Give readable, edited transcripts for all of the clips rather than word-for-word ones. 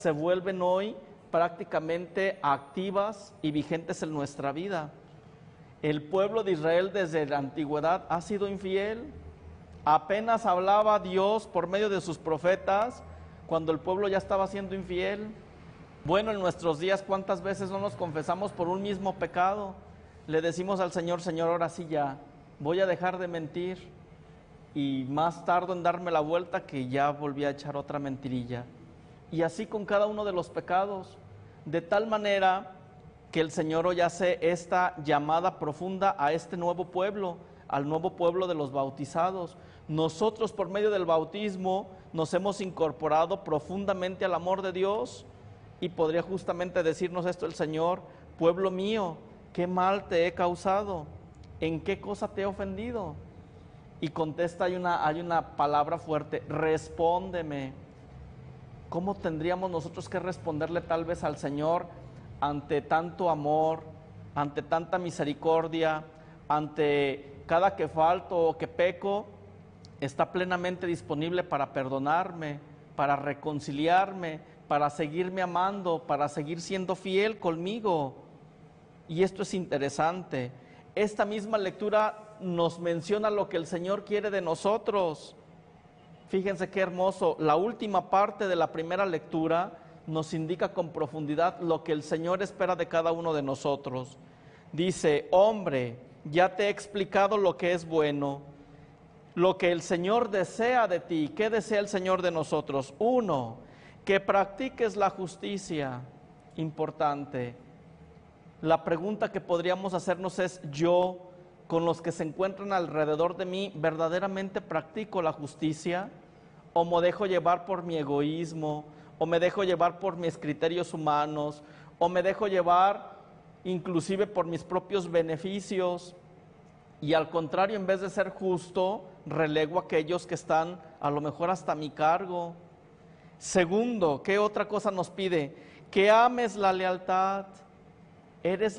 se vuelven hoy prácticamente activas y vigentes en nuestra vida. El pueblo de Israel desde la antigüedad ha sido infiel. Apenas hablaba Dios por medio de sus profetas cuando el pueblo ya estaba siendo infiel. Bueno, en nuestros días, ¿cuántas veces no nos confesamos por un mismo pecado? Le decimos al Señor, Señor, ahora sí ya, voy a dejar de mentir. Y más tardo en darme la vuelta que ya volví a echar otra mentirilla. Y así con cada uno de los pecados, de tal manera que el Señor hoy hace esta llamada profunda a este nuevo pueblo, al nuevo pueblo de los bautizados. Nosotros por medio del bautismo nos hemos incorporado profundamente al amor de Dios y podría justamente decirnos esto el Señor: pueblo mío, ¿qué mal te he causado? ¿En qué cosa te he ofendido? Y contesta, hay una palabra fuerte: respóndeme. ¿Cómo tendríamos nosotros que responderle tal vez al Señor ante tanto amor, ante tanta misericordia, ante cada que falto o que peco? Está plenamente disponible para perdonarme, para reconciliarme, para seguirme amando, para seguir siendo fiel conmigo. Y esto es interesante. Esta misma lectura nos menciona lo que el Señor quiere de nosotros. Fíjense qué hermoso, la última parte de la primera lectura nos indica con profundidad lo que el Señor espera de cada uno de nosotros. Dice: hombre, ya te he explicado lo que es bueno, lo que el Señor desea de ti. ¿Qué desea el Señor de nosotros? 1, que practiques la justicia. Importante. La pregunta que podríamos hacernos es: yo, con los que se encuentran alrededor de mí, ¿verdaderamente practico la justicia? ¿O me dejo llevar por mi egoísmo? ¿O me dejo llevar por mis criterios humanos? ¿O me dejo llevar inclusive por mis propios beneficios? Y al contrario, en vez de ser justo, relego a aquellos que están a lo mejor hasta mi cargo. 2, ¿qué otra cosa nos pide? Que ames la lealtad. Eres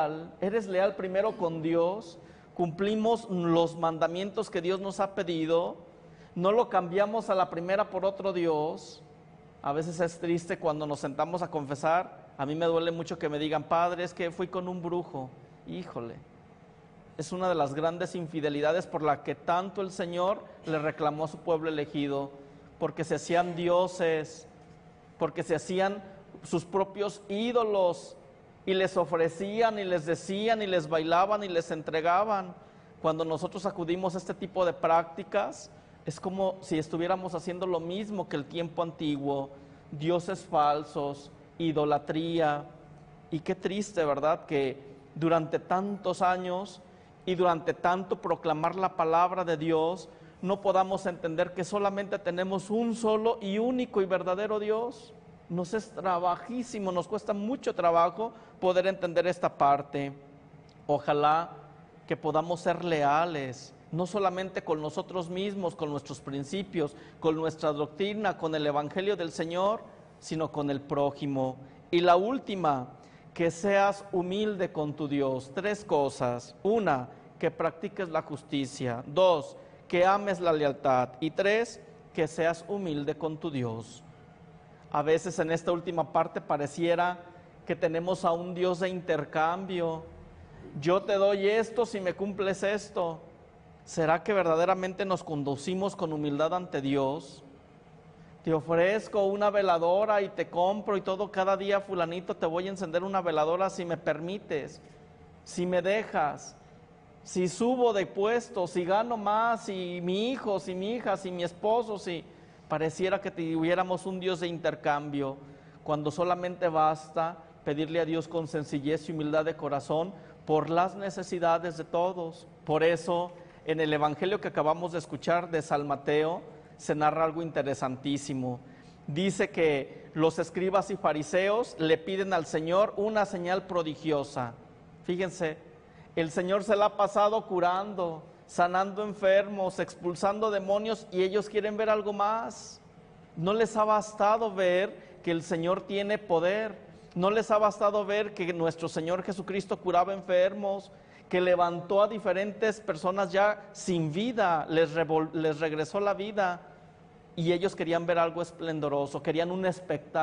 leal primero con Dios, cumplimos los mandamientos que Dios nos ha pedido, no lo cambiamos a la primera por otro Dios. A veces es triste cuando nos sentamos a confesar. A mí me duele mucho que me digan: padre, es que fui con un brujo. Híjole, es una de las grandes infidelidades por la que tanto el Señor le reclamó a su pueblo elegido, porque se hacían dioses, porque se hacían sus propios ídolos, y les ofrecían, y les decían, y les bailaban, y les entregaban. Cuando nosotros acudimos a este tipo de prácticas, es como si estuviéramos haciendo lo mismo que el tiempo antiguo: dioses falsos, idolatría. Y qué triste, ¿verdad?, que durante tantos años y durante tanto proclamar la palabra de Dios, no podamos entender que solamente tenemos un solo y único y verdadero Dios. Nos es trabajísimo, nos cuesta mucho trabajo poder entender esta parte. Ojalá que podamos ser leales, no solamente con nosotros mismos, con nuestros principios, con nuestra doctrina, con el Evangelio del Señor, sino con el prójimo. Y la última, que seas humilde con tu Dios. 3 cosas. 1, que practiques la justicia. 2, que ames la lealtad. Y 3, que seas humilde con tu Dios. A veces en esta última parte pareciera que tenemos a un Dios de intercambio. Yo te doy esto si me cumples esto. ¿Será que verdaderamente nos conducimos con humildad ante Dios? Te ofrezco una veladora y te compro y todo. Cada día, fulanito, te voy a encender una veladora si me permites, si me dejas. Si subo de puesto, si gano más, si mi hijo, si mi hija, si mi esposo, si... Pareciera que tuviéramos un Dios de intercambio, cuando solamente basta pedirle a Dios con sencillez y humildad de corazón por las necesidades de todos. Por eso, en el Evangelio que acabamos de escuchar de San Mateo, se narra algo interesantísimo. Dice que los escribas y fariseos le piden al Señor una señal prodigiosa. Fíjense, el Señor se la ha pasado curando, sanando enfermos, expulsando demonios, y ellos quieren ver algo más. No les ha bastado ver que el Señor tiene poder, no les ha bastado ver que nuestro Señor Jesucristo curaba enfermos, que levantó a diferentes personas ya sin vida, les regresó la vida, y ellos querían ver algo esplendoroso, querían un espectáculo.